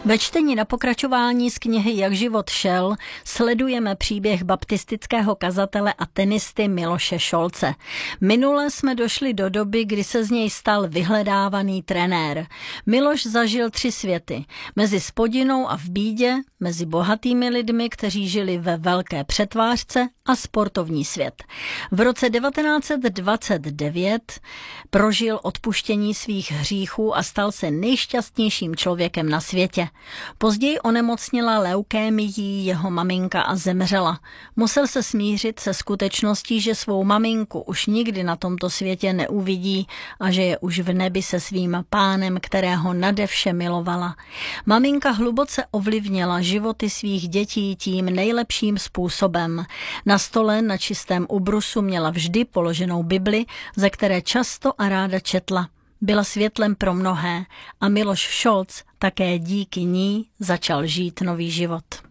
Ve čtení na pokračování z knihy Jak život šel sledujeme příběh baptistického kazatele a tenisty Miloše Šolce. Minule jsme došli do doby, kdy se z něj stal vyhledávaný trenér. Miloš zažil 3 světy. Mezi spodinou a v bídě, mezi bohatými lidmi, kteří žili ve velké přetvářce, a sportovní svět. V roce 1929 prožil odpuštění svých hříchů a stal se nejšťastnějším člověkem na světě. Později onemocnila leukémií jeho maminka a zemřela. Musel se smířit se skutečností, že svou maminku už nikdy na tomto světě neuvidí a že je už v nebi se svým pánem, kterého nade vše milovala. Maminka hluboce ovlivnila životy svých dětí tím nejlepším způsobem. Na stole na čistém ubrusu měla vždy položenou Bibli, ze které často a ráda četla. Byla světlem pro mnohé a Miloš Šolc také díky ní začal žít nový život.